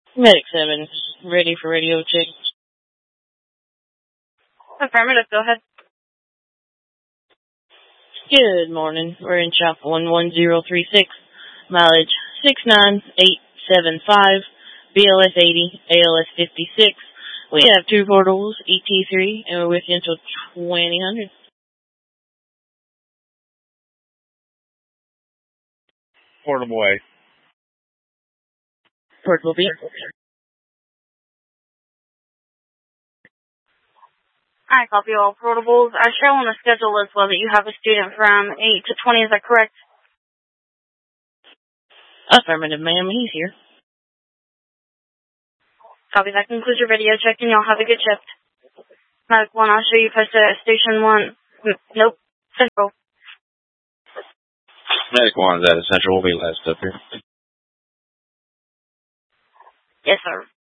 Medic 7, ready for radio check. Affirmative, go ahead. Good morning. We're in shop 11036, mileage 69875, BLS 80, ALS 56. We have 2 portables, ET3, and we're with you until 2000. Portable A. Portable B. I copy all portables. I show on the schedule as well that you have a student from 8 to 20, is that correct? Affirmative, ma'am. He's here. Copy, that concludes your video check, and y'all have a good shift. Medic 1, I'll show you posted at Station 1. Nope, Central. Medic 1 is at Central. We'll be last up here. Yes, sir.